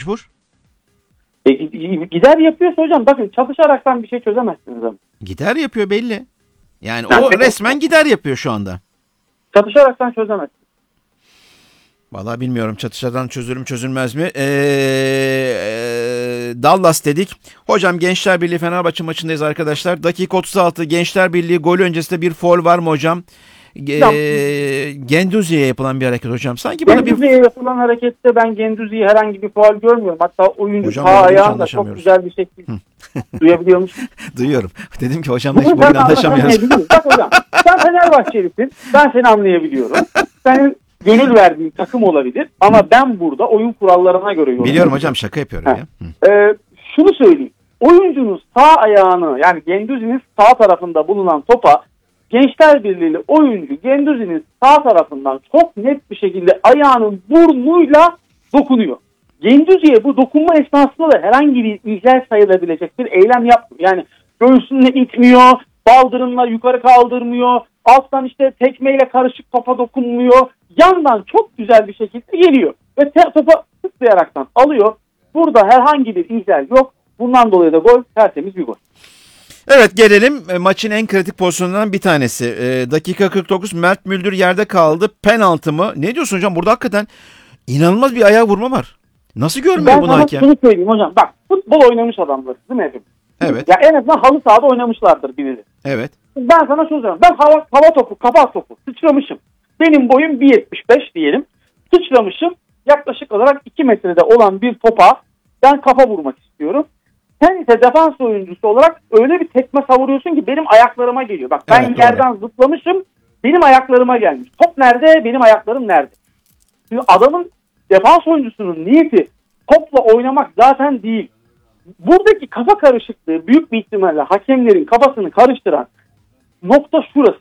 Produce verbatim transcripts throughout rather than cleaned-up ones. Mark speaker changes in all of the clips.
Speaker 1: mecbur.
Speaker 2: E, gider yapıyorsa hocam bakın çalışaraktan bir şey çözemezsiniz ama.
Speaker 1: Gider yapıyor belli. Yani
Speaker 2: Ben
Speaker 1: o
Speaker 2: de-
Speaker 1: resmen gider yapıyor şu anda.
Speaker 2: Çalışaraktan çözemezsiniz.
Speaker 1: Vallahi bilmiyorum çatışmadan çözülür mü çözülmez mi? Ee, e, Dallas dedik. Hocam Gençler Birliği Fenerbahçe maçındayız arkadaşlar. Dakika otuz altı Gençler Birliği gol öncesinde bir faul var mı hocam? Ee, Genduzi'ye yapılan bir hareket hocam. Sanki bana bir...
Speaker 2: Genduzi'ye yapılan harekette ben Genduzi'ye herhangi bir faul görmüyorum. Hatta oyuncu
Speaker 1: Hocam,
Speaker 2: sağ
Speaker 1: öyle hiç
Speaker 2: ayağında çok
Speaker 1: anlaşamıyoruz.
Speaker 2: güzel bir şekilde duyabiliyor musun?
Speaker 1: Duyuyorum. Dedim ki hocamla hiç
Speaker 2: Bunu
Speaker 1: bugün
Speaker 2: sen
Speaker 1: anlaşamıyoruz.
Speaker 2: anlaşamayabiliyorsun. Bak hocam sen Fenerbahçelisin. Ben seni anlayabiliyorum. Senin gönül verdiğin takım olabilir. Ama ben burada oyun kurallarına göre yorum.
Speaker 1: Biliyorum hocam şaka yapıyorum ya.
Speaker 2: Ee, şunu söyleyeyim. Oyuncunun sağ ayağını yani Genduzi'nin sağ tarafında bulunan topa Gençler Birliği'li oyuncu Genduzi'nin sağ tarafından çok net bir şekilde ayağının burnuyla dokunuyor. Genduzi'ye bu dokunma esnasında da herhangi bir ihlal sayılabilecek bir eylem yapmıyor. Yani göğsünle itmiyor, baldırınla yukarı kaldırmıyor, alttan işte tekmeyle karışık topa dokunmuyor. Yandan çok güzel bir şekilde geliyor ve te- topa tıklayaraktan alıyor. Burada herhangi bir ihlal yok. Bundan dolayı da gol tertemiz bir gol.
Speaker 1: Evet gelelim e, maçın en kritik pozisyonundan bir tanesi. E, dakika kırk dokuz Mert Müldür yerde kaldı. Penaltı mı? Ne diyorsun hocam? Burada hakikaten inanılmaz bir ayağa vurma var. Nasıl görmüyor
Speaker 2: Ben
Speaker 1: bunu
Speaker 2: sana
Speaker 1: hakem?
Speaker 2: şunu söyleyeyim hocam. Bak futbol oynamış adamlar değil mi efendim?
Speaker 1: Evet.
Speaker 2: Ya en azından halı sahada oynamışlardır birileri.
Speaker 1: Evet.
Speaker 2: Ben sana şunu söyleyeyim. Ben hava, hava topu, kafa topu sıçramışım. Benim boyum bir yetmiş beş diyelim. Sıçramışım. Yaklaşık olarak iki metrede olan bir topa ben kafa vurmak istiyorum. Sen ise defans oyuncusu olarak öyle bir tekme savuruyorsun ki benim ayaklarıma geliyor. Bak ben
Speaker 1: Evet,
Speaker 2: yerden zıplamışım. Benim ayaklarıma gelmiş. Top nerede? Benim ayaklarım nerede? Şimdi adamın defans oyuncusunun niyeti topla oynamak zaten değil. Buradaki kafa karışıklığı büyük bir ihtimalle hakemlerin kafasını karıştıran nokta şurası.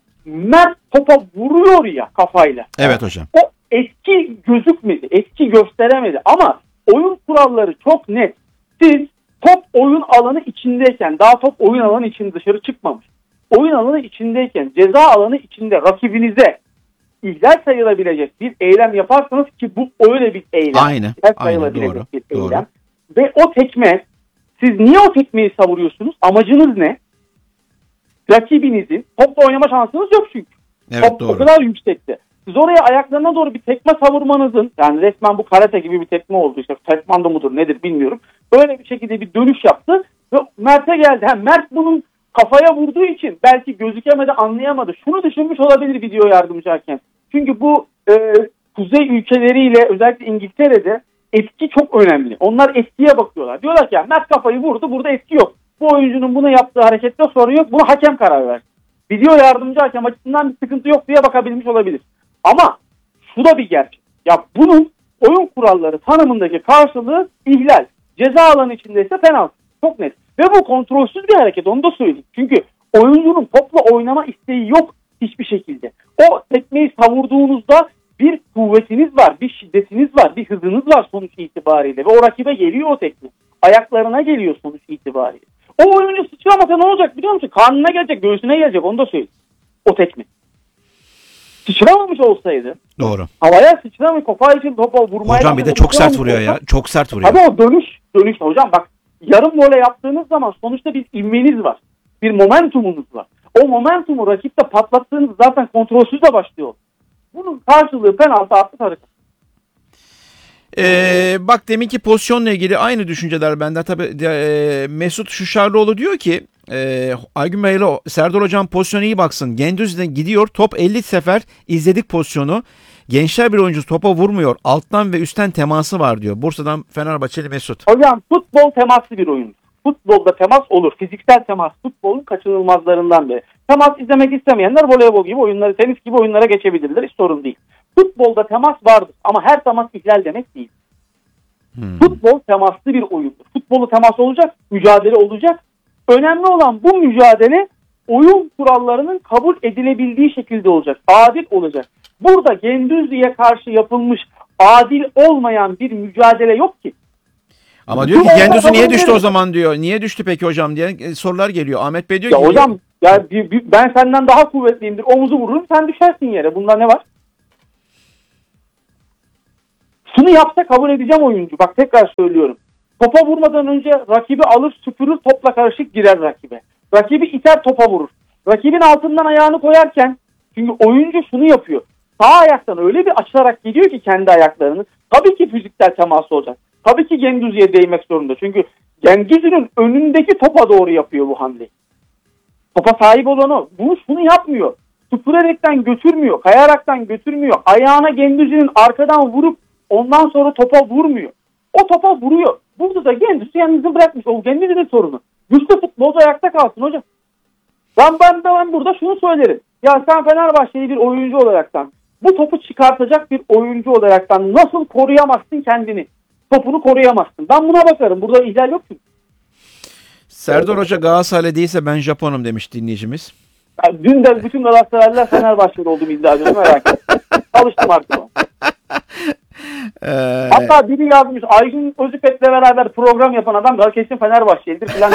Speaker 2: Mert topa vuruyor ya kafayla.
Speaker 1: Evet hocam.
Speaker 2: O etki gözükmedi, etki gösteremedi ama oyun kuralları çok net. Siz top oyun alanı içindeyken, daha top oyun alanı için dışarı çıkmamış. Oyun alanı içindeyken, ceza alanı içinde rakibinize ihlal sayılabilecek bir eylem yaparsanız ki bu öyle bir eylem.
Speaker 1: Aynen,
Speaker 2: İhlal
Speaker 1: aynen,
Speaker 2: sayılabilecek
Speaker 1: doğru,
Speaker 2: bir
Speaker 1: doğru.
Speaker 2: eylem. Ve o tekme, siz niye o tekmeyi savuruyorsunuz? Amacınız ne? Rakibinizin topla oynama şansınız yok çünkü.
Speaker 1: Evet
Speaker 2: Top
Speaker 1: doğru.
Speaker 2: o kadar yüksekte. Siz oraya ayaklarına doğru bir tekme savurmanızın, yani resmen bu karate gibi bir tekme oldu, işte tekmando mudur nedir bilmiyorum. Böyle bir şekilde bir dönüş yaptı ve Mert'e geldi. Ha, Mert bunun kafaya vurduğu için belki gözükemedi, anlayamadı. Şunu düşünmüş olabilir video yardımcı hakem. Çünkü bu e, kuzey ülkeleriyle özellikle İngiltere'de etki çok önemli. Onlar etkiye bakıyorlar. Diyorlar ki ya, Mert kafayı vurdu, burada etki yok. Bu oyuncunun bunu yaptığı harekette sorun yok. Bunu hakem karar ver. Video yardımcı hakem açısından bir sıkıntı yok diye bakabilmiş olabilir. Ama şu da bir gerçek. Ya bunun oyun kuralları tanımındaki karşılığı ihlal. Ceza alanı içindeyse penaltı. Çok net. Ve bu kontrolsüz bir hareket, onu da söyleyeyim. Çünkü oyuncunun topla oynama isteği yok hiçbir şekilde. O tekmeyi savurduğunuzda bir kuvvetiniz var, bir şiddetiniz var, bir hızınız var sonuç itibariyle. Ve o rakibe geliyor o tekme. Ayaklarına geliyor sonuç itibariyle. O oyuncu sıçramasa ne olacak biliyor musun? Karnına gelecek, göğsüne gelecek, onu da söyleyeyim. O tekme. Sıçramamış olsaydı,
Speaker 1: Doğru.
Speaker 2: havaya sıçramış, kafa için topa vurmaya...
Speaker 1: Hocam bir de çok sert vuruyor ya. Çok sert vuruyor.
Speaker 2: Tabii o dönüş, dönüş hocam bak, yarım voley yaptığınız zaman sonuçta bir ivmeniz var. Bir momentumunuz var. O momentumu rakipte patlattığınız zaten kontrolsüz de başlıyor. Bunun karşılığı penaltı attı hareket.
Speaker 1: Ee, bak deminki pozisyonla ilgili aynı düşünceler bende. Tabii e, Mesut Şuşarlıoğlu diyor ki e, Aygün Bey'le Serdar Hocam pozisyona iyi baksın. Genduzi'den gidiyor. Top elli sefer izledik pozisyonu. Gençler bir oyuncu topa vurmuyor. Alttan ve üstten teması var diyor. Bursa'dan Fenerbahçeli Mesut.
Speaker 2: Hocam futbol temaslı bir oyun. Futbolda temas olur. Fiziksel temas futbolun kaçınılmazlarından biri. Temas izlemek istemeyenler voleybol gibi oyunları, tenis gibi oyunlara geçebilirler. Hiç sorun değil. Futbolda temas vardır ama her temas ihlal demek değil. Hmm. Futbol temaslı bir oyundur. Futbolu temas olacak, mücadele olacak. Önemli olan bu mücadele oyun kurallarının kabul edilebildiği şekilde olacak. Adil olacak. Burada Genduzi'ye karşı yapılmış adil olmayan bir mücadele yok ki.
Speaker 1: Ama diyor ki Genduzi niye düştü o zaman diyor. Niye düştü peki hocam diye sorular geliyor. Ahmet Bey diyor
Speaker 2: ya
Speaker 1: ki...
Speaker 2: Hocam ya bir, bir, ben senden daha kuvvetliyimdir. Omuzu vururum sen düşersin yere. Bunda ne var? Şunu yapsa kabul edeceğim oyuncu. Bak tekrar söylüyorum. Topa vurmadan önce rakibi alır, süpürür, topla karışık girer rakibe. Rakibi iter, topa vurur. Rakibin altından ayağını koyarken, çünkü oyuncu şunu yapıyor. Sağ ayaktan öyle bir açılarak gidiyor ki kendi ayaklarını. Tabii ki fiziksel teması olacak. Tabii ki Gendüzi'ye değmek zorunda. Çünkü Gendüzi'nin önündeki topa doğru yapıyor bu hamleyi. Topa sahip olan o. Bunu şunu yapmıyor. Süpürerekten götürmüyor. Kayaraktan götürmüyor. Ayağına Gendüzi'nin arkadan vurup ondan sonra topa vurmuyor. O topa vuruyor. Burada da Gendüzi yalnızı bırakmış. O Gendüzi'nin sorunu. Güçlü futbolcu ayakta kalsın hocam. Ben, ben, ben burada şunu söylerim. Ya sen Fenerbahçeli bir oyuncu olaraktan, bu topu çıkartacak bir oyuncu olaraktan nasıl koruyamazsın kendini? Topunu koruyamazsın. Ben buna bakarım. Burada ihlal yok çünkü.
Speaker 1: Serdar Hoca Galatasaraylı değilse ben Japonum demiş dinleyicimiz.
Speaker 2: Yani dün de bütün Galatasaraylılar Fenerbahçeli olduğumu iddia ediyorum, merak ettim. Alıştım artık.
Speaker 1: Ee...
Speaker 2: Hatta biri yazmış, Aygün Özüpek'le beraber program yapan adam kesin Fenerbahçelidir falan.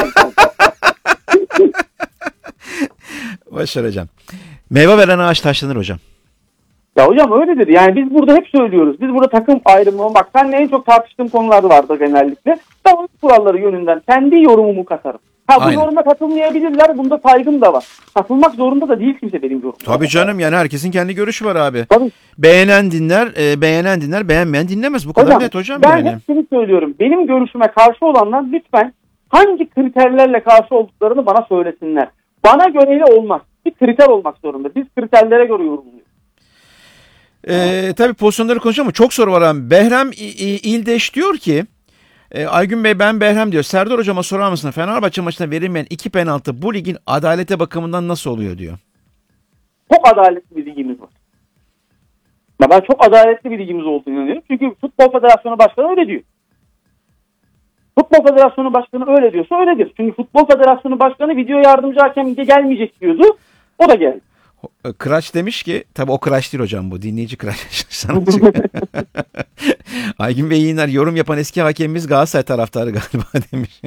Speaker 1: Başaracağım. Meyve veren ağaç taşlanır hocam.
Speaker 2: Ya hocam öyledir. Yani biz burada hep söylüyoruz. Biz burada takım ayrımı, bak seninle en çok tartıştığım konular vardı genellikle. Ben o kuralları yönünden kendi yorumumu katarım. Ha bu
Speaker 1: Aynen.
Speaker 2: yoruma katılmayabilirler. Bunda saygım da var. Katılmak zorunda da değil kimse benim yorumum.
Speaker 1: Tabii canım, yani herkesin kendi görüşü var abi.
Speaker 2: Tabii.
Speaker 1: Beğenen dinler, e, beğenen dinler, beğenmeyen dinlemez. Bu kadar
Speaker 2: hocam,
Speaker 1: net hocam.
Speaker 2: Ben
Speaker 1: yani.
Speaker 2: hepsini söylüyorum. Benim görüşüme karşı olanlar lütfen hangi kriterlerle karşı olduklarını bana söylesinler. Bana göre olmaz. Bir kriter olmak zorunda. Biz kriterlere göre yorumluyoruz.
Speaker 1: Ee, tabii pozisyonları konuşalım ama çok soru var abi. Behrem İ- İ- İldeş diyor ki, e, Aygün Bey ben Behrem diyor. Serdar hocama sorar mısın? Fenerbahçe maçında verilmeyen iki penaltı bu ligin adalete bakımından nasıl oluyor diyor.
Speaker 2: Çok adaletli bir ligimiz var. Ben çok adaletli bir ligimiz olduğunu inanıyorum. Çünkü Futbol Federasyonu Başkanı öyle diyor. Futbol Federasyonu Başkanı öyle diyorsa öyledir. Çünkü Futbol Federasyonu Başkanı video yardımcı hakem gelmeyecek diyordu. O da geldi.
Speaker 1: Kıraç demiş ki, tabii o Kıraç değil hocam, bu dinleyici Kıraç. Aygün Bey iyi yayınlar, yorum yapan eski hakemimiz Galatasaray taraftarı galiba demiş.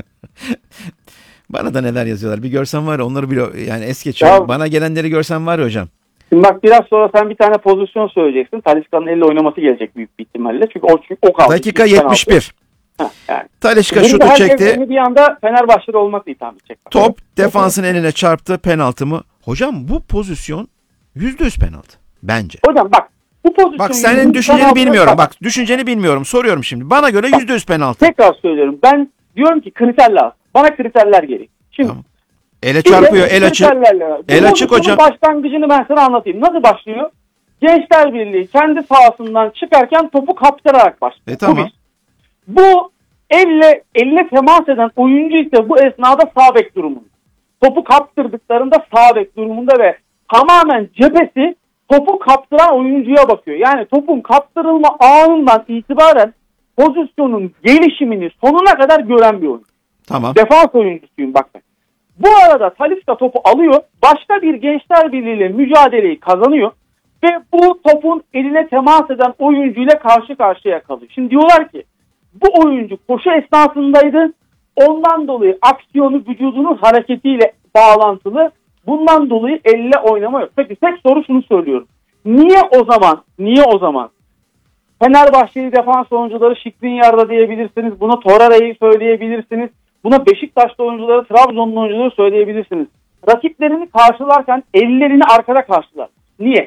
Speaker 1: Bana da neler yazıyorlar bir görsen var ya, onları bile yani es geçiyorum. Ya, bana gelenleri görsen var ya hocam.
Speaker 2: Şimdi bak biraz sonra sen bir tane pozisyon söyleyeceksin. Talisca'nın elle oynaması gelecek büyük bir ihtimalle. Çünkü o, çünkü o kaldı.
Speaker 1: Dakika yetmiş bir.
Speaker 2: Heh, yani.
Speaker 1: Talisca şutu çekti.
Speaker 2: Bir anda Fenerbahçe'de olması itham edecek.
Speaker 1: Top defansın eline çarptı, penaltı mı? Hocam bu pozisyon yüzde yüz penaltı bence.
Speaker 2: Hocam bak bu pozisyon...
Speaker 1: Bak senin düşünceni bilmiyorum. Bak düşünceni bilmiyorum. Soruyorum şimdi. Bana göre yüzde yüz penaltı.
Speaker 2: Tekrar söylüyorum. Ben diyorum ki kriter lazım. Bana kriterler gerek. Şimdi
Speaker 1: tamam. Ele çarpıyor, el açık. El açık hocam.
Speaker 2: Başlangıcını ben sana anlatayım. Nasıl başlıyor? Gençler Birliği kendi sahasından çıkarken topu kaptırarak başlıyor.
Speaker 1: E tamam.
Speaker 2: Bu, bu elle elle temas eden oyuncu ise bu esnada sağ bek durumunda. Topu kaptırdıklarında sağ bek durumunda ve tamamen cephesi topu kaptıran oyuncuya bakıyor. Yani topun kaptırılma anından itibaren pozisyonun gelişimini sonuna kadar gören bir oyuncu.
Speaker 1: Tamam.
Speaker 2: Defans oyuncusuyum bak ben. Bu arada Talisca topu alıyor. Başka bir Gençler Birliği ile mücadeleyi kazanıyor. Ve bu topun eline temas eden oyuncuyla karşı karşıya kalıyor. Şimdi diyorlar ki bu oyuncu koşu esnasındaydı. Ondan dolayı aksiyonu vücudunun hareketiyle bağlantılı. Bundan dolayı elle oynama yok. Peki tek soru şunu söylüyorum. Niye o zaman, niye o zaman Fenerbahçeli defans oyuncuları Skriniar'da diyebilirsiniz. Buna Torreira'yı söyleyebilirsiniz. Buna Beşiktaşlı oyuncuları, Trabzonlu oyuncuları söyleyebilirsiniz. Rakiplerini karşılarken ellerini arkada karşılar. Niye?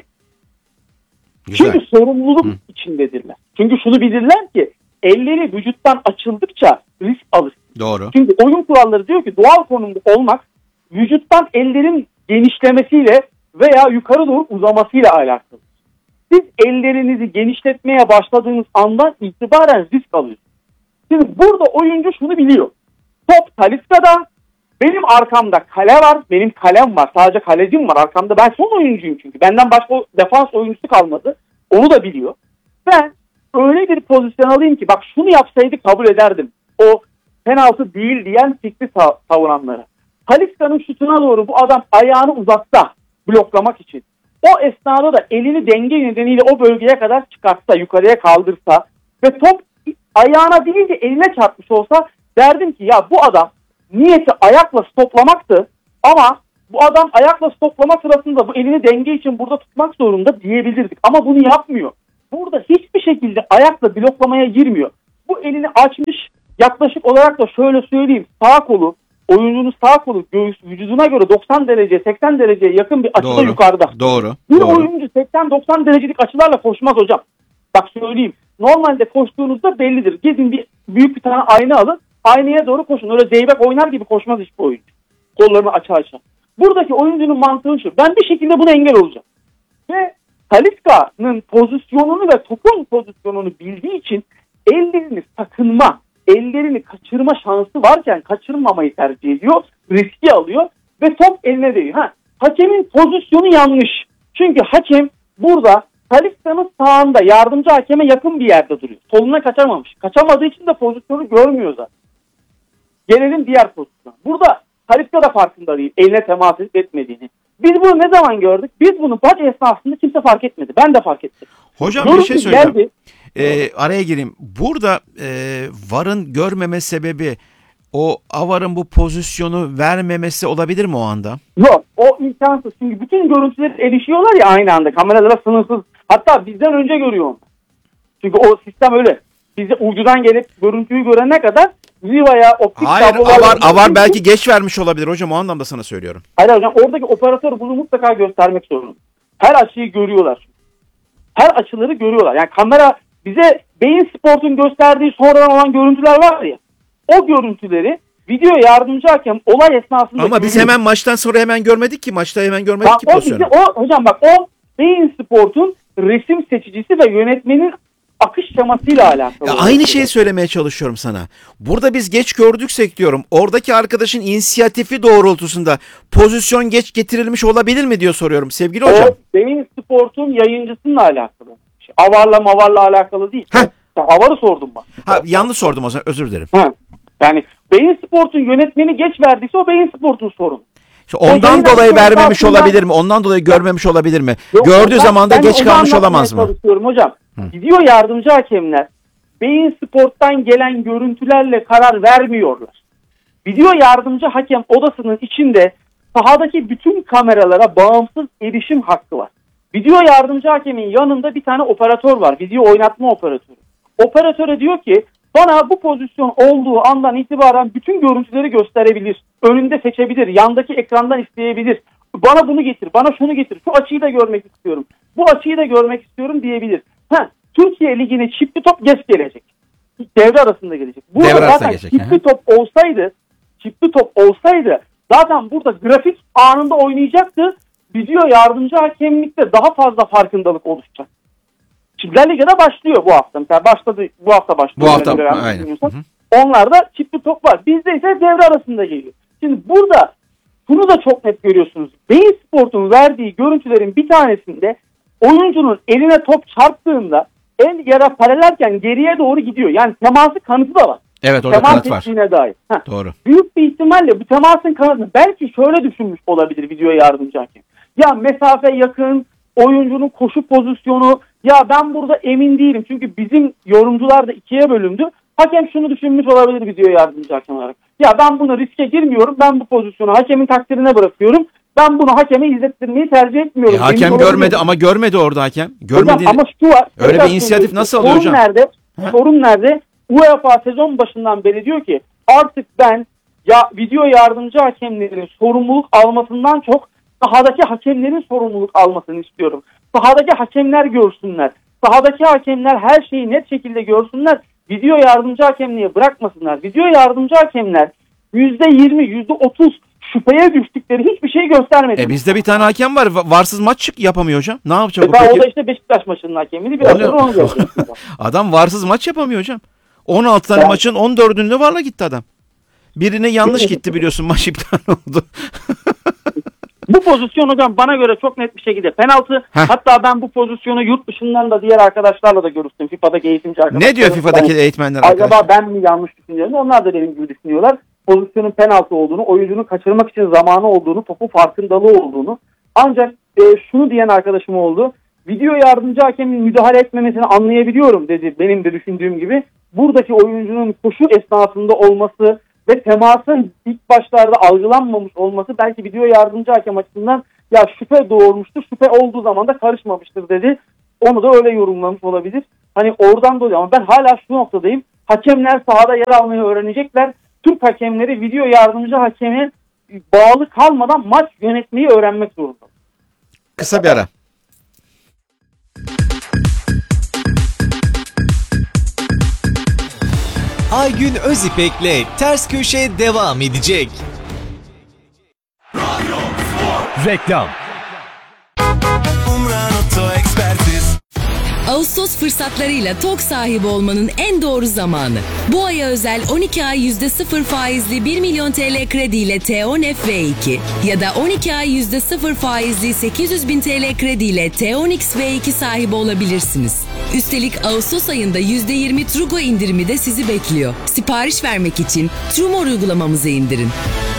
Speaker 2: Güzel. Çünkü sorumluluk Hı. içindedirler. Çünkü şunu bilirler ki elleri vücuttan açıldıkça risk alır.
Speaker 1: Doğru.
Speaker 2: Çünkü oyun kuralları diyor ki doğal konumda olmak vücuttan ellerin genişlemesiyle veya yukarı doğru uzamasıyla alakalı. Siz ellerinizi genişletmeye başladığınız andan itibaren risk alıyorsunuz. Şimdi burada oyuncu şunu biliyor. Top Talisca'da, benim arkamda kale var, benim kalem var, sadece kalecim var arkamda. Ben son oyuncuyum çünkü. Benden başka defans oyuncusu kalmadı. Onu da biliyor. Ben öyle bir pozisyon alayım ki bak şunu yapsaydı kabul ederdim. O penaltı değil diyen fikri savuranlara. Talisca'nın şutuna doğru bu adam ayağını uzatsa bloklamak için. O esnada da elini denge nedeniyle o bölgeye kadar çıkartsa, yukarıya kaldırsa ve top ayağına değil de eline çarpmış olsa derdim ki ya bu adam niyeti ayakla stoplamaktı ama bu adam ayakla stoplama sırasında bu elini denge için burada tutmak zorunda diyebilirdik. Ama bunu yapmıyor. burada hiçbir şekilde ayakla bloklamaya girmiyor. Bu elini açmış, yaklaşık olarak da şöyle söyleyeyim, sağ kolu, oyuncunun sağ kolu göğüs vücuduna göre doksan derece seksen dereceye yakın bir açıda
Speaker 1: Doğru.
Speaker 2: yukarıda.
Speaker 1: Doğru.
Speaker 2: Bir
Speaker 1: Doğru.
Speaker 2: oyuncu seksen doksan derecelik açılarla koşmaz hocam. Bak söyleyeyim. Normalde koştuğunuzda bellidir. Gidin bir büyük bir tane ayna alın. Aynaya doğru koşun. Öyle zeybek oynar gibi koşmaz hiçbir oyuncu. Kollarını aça aça. Buradaki oyuncunun mantığı şu. Ben bir şekilde buna engel olacağım. Ve Talisca'nın pozisyonunu ve topun pozisyonunu bildiği için ellerini sakınma, ellerini kaçırma şansı varken kaçırmamayı tercih ediyor. Riski alıyor ve top eline değiyor. Ha, hakemin pozisyonu yanlış. Çünkü hakem burada Talisca'nın sağında yardımcı hakeme yakın bir yerde duruyor. Soluna kaçamamış. Kaçamadığı için de pozisyonu görmüyor zaten. Gelelim diğer pozisyona. Burada Talisca da farkında değil. Eline temas edip etmediğini. Biz bunu ne zaman gördük? Biz bunu maç esnasında kimse fark etmedi. Ben de fark ettim.
Speaker 1: Hocam
Speaker 2: Görüntü
Speaker 1: bir şey söyleyeceğim.
Speaker 2: geldi.
Speaker 1: Ee, araya gireyim. Burada e, V A R'ın görmeme sebebi o Avar'ın bu pozisyonu vermemesi olabilir mi o anda?
Speaker 2: Yok, o imkansız. Çünkü bütün görüntüleri erişiyorlar ya aynı anda. Kameralara sınırsız. Hatta bizden önce görüyor onu. Çünkü o sistem öyle. Bize uydudan gelip görüntüyü görene kadar Riva'ya optik
Speaker 1: Hayır,
Speaker 2: tablolarla...
Speaker 1: Avar, Avar belki geç vermiş olabilir hocam, o anlamda sana söylüyorum.
Speaker 2: Hayır hocam, oradaki operatör bunu mutlaka göstermek zorunda. Her açıyı görüyorlar. Her açıları görüyorlar. Yani kamera bize Bein Sport'un gösterdiği sonradan olan görüntüler var ya. O görüntüleri video yardımcı hakem olay esnasında
Speaker 1: Ama biz
Speaker 2: görüyor.
Speaker 1: hemen maçtan sonra hemen görmedik ki. Maçta hemen görmedik
Speaker 2: Bak,
Speaker 1: ki
Speaker 2: o
Speaker 1: pozisyonu.
Speaker 2: bize, o, hocam bak o Bein Sport'un resim seçicisi ve yönetmenin akış şemasıyla alakalı.
Speaker 1: Ya aynı şeyi söylemeye çalışıyorum sana. Burada biz geç gördüksek diyorum, oradaki arkadaşın inisiyatifi doğrultusunda pozisyon geç getirilmiş olabilir mi diye soruyorum sevgili hocam.
Speaker 2: O Bein Sport'un yayıncısıyla alakalı. Avarla mavarla alakalı değil.
Speaker 1: Heh.
Speaker 2: Avarı sordum bak.
Speaker 1: Ha, yanlış sordum o zaman, özür dilerim.
Speaker 2: Ha. Yani Bein Sport'un yönetmeni geç verdiyse o Bein Sport'un sorunu.
Speaker 1: İşte ondan
Speaker 2: O
Speaker 1: dolayı
Speaker 2: Bein
Speaker 1: vermemiş
Speaker 2: Sport'un
Speaker 1: olabilir mi? Ondan dolayı görmemiş olabilir mi?
Speaker 2: Yok,
Speaker 1: Gördüğü
Speaker 2: ben-
Speaker 1: zaman da
Speaker 2: ben
Speaker 1: geç
Speaker 2: onu
Speaker 1: kalmış
Speaker 2: anlatmaya
Speaker 1: olamaz mı?
Speaker 2: çalışıyorum hocam.
Speaker 1: Hı.
Speaker 2: Video yardımcı hakemler Bein Sport'tan gelen görüntülerle karar vermiyorlar. Video yardımcı hakem odasının içinde sahadaki bütün kameralara bağımsız erişim hakkı var. Video yardımcı hakemin yanında bir tane operatör var. Video oynatma operatörü. Operatöre diyor ki bana bu pozisyon olduğu andan itibaren bütün görüntüleri gösterebilir. Önünde seçebilir. Yandaki ekrandan isteyebilir. Bana bunu getir. Bana şunu getir. Şu açıyı da görmek istiyorum. Bu açıyı da görmek istiyorum diyebilir. Ha, Türkiye Ligi'ne çiftli top geç gelecek. Devre arasında gelecek. Burada
Speaker 1: Devre arasında
Speaker 2: zaten
Speaker 1: gelecek,
Speaker 2: çiftli
Speaker 1: aha.
Speaker 2: top olsaydı çiftli top olsaydı zaten burada grafik anında oynayacaktı. Video yardımcı hakemlikte daha fazla farkındalık oluşacak. Çiftler Ligi'de başlıyor bu hafta. Mesela başladı, bu hafta başlıyor.
Speaker 1: Bu hafta,
Speaker 2: Göre,
Speaker 1: aynen.
Speaker 2: hı hı. Onlarda çiftli top var. Bizde ise devre arasında geliyor. Şimdi burada şunu da çok net görüyorsunuz. Bein Sport'un verdiği görüntülerin bir tanesinde oyuncunun eline top çarptığında el yara paralelken geriye doğru gidiyor. Yani teması kanıtı da var.
Speaker 1: Evet, orada
Speaker 2: Temas
Speaker 1: kanıt var.
Speaker 2: ettiğine dair. Heh.
Speaker 1: Doğru.
Speaker 2: Büyük bir ihtimalle bu temasın kanıtını belki şöyle düşünmüş olabilir video yardımcı hakem. Ya mesafe yakın, oyuncunun koşu pozisyonu, ya ben burada emin değilim. Çünkü bizim yorumcular da ikiye bölündü. Hakem şunu düşünmüş olabilir video yardımcı hakem olarak. Ya ben buna riske girmiyorum. Ben bu pozisyonu hakemin takdirine bırakıyorum. Ben bunu hakeme izlettirmeyi tercih etmiyorum.
Speaker 1: E, hakem
Speaker 2: Emin
Speaker 1: görmedi
Speaker 2: olabilir.
Speaker 1: ama görmedi orada hakem. Görmedi.
Speaker 2: Hocam, ama şu var.
Speaker 1: Öyle bir
Speaker 2: Hocam,
Speaker 1: inisiyatif
Speaker 2: şimdi
Speaker 1: nasıl alıyor
Speaker 2: sorun
Speaker 1: hocam?
Speaker 2: Nerede?
Speaker 1: Ha?
Speaker 2: Sorun nerede? UEFA sezon başından beri diyor ki artık ben ya video yardımcı hakemlerin sorumluluk almasından çok sahadaki hakemlerin sorumluluk almasını istiyorum. Sahadaki hakemler görsünler. Sahadaki hakemler her şeyi net şekilde görsünler. Video yardımcı hakemliğe bırakmasınlar. Video yardımcı hakemler yüzde yirmi, yüzde otuz şüpheye düştükleri hiçbir şey göstermedi.
Speaker 1: E bizde bir tane hakem var. Va- Varsız maç çık yapamıyor hocam. Ne yapacak
Speaker 2: E
Speaker 1: bu
Speaker 2: ben o
Speaker 1: peki?
Speaker 2: da işte Beşiktaş maçının hakemiydi. Biraz
Speaker 1: Öyle-
Speaker 2: sonra onu göreceğiz.
Speaker 1: Adam varsız maç yapamıyor hocam. on altı tane
Speaker 2: Ben-
Speaker 1: maçın on dördünde varla gitti adam. Birine yanlış
Speaker 2: Evet.
Speaker 1: gitti biliyorsun, maç iptal oldu.
Speaker 2: Bu pozisyon hocam bana göre çok net bir şekilde penaltı.
Speaker 1: Heh.
Speaker 2: Hatta ben bu pozisyonu yurt dışından da diğer arkadaşlarla da görüştüm. FIFA'daki eğitimci arkadaşlar.
Speaker 1: Ne diyor FIFA'daki eğitmenler
Speaker 2: Acaba
Speaker 1: arkadaşlar?
Speaker 2: ben mi yanlış düşünüyorum? Onlar da benim gibi düşünüyorlar. Pozisyonun penaltı olduğunu, oyuncunun kaçırmak için zamanı olduğunu, topu farkındalığı olduğunu. Ancak e, şunu diyen arkadaşım oldu. Video yardımcı hakemin müdahale etmemesini anlayabiliyorum dedi, benim de düşündüğüm gibi. Buradaki oyuncunun koşu esnasında olması ve temasın ilk başlarda algılanmamış olması belki video yardımcı hakem açısından ya şüphe doğurmuştur, şüphe olduğu zaman da karışmamıştır dedi. Onu da öyle yorumlamış olabilir. Hani oradan dolayı ama ben hala şu noktadayım. Hakemler sahada yer almayı öğrenecekler. Türk hakemleri video yardımcı hakeme bağlı kalmadan maç yönetmeyi öğrenmek zorunda.
Speaker 1: Kısa bir ara.
Speaker 3: Aygün Özipek'le Ters Köşe devam edecek.
Speaker 4: Reklam.
Speaker 5: Ağustos fırsatlarıyla TOG sahibi olmanın en doğru zamanı. Bu aya özel on iki ay yüzde sıfır faizli bir milyon T L krediyle T-on F V iki ya da on iki ay yüzde sıfır faizli sekiz yüz bin T L krediyle T-on X V iki sahibi olabilirsiniz. Üstelik Ağustos ayında yüzde yirmi Trugo indirimi de sizi bekliyor. Sipariş vermek için Trumor uygulamamızı indirin.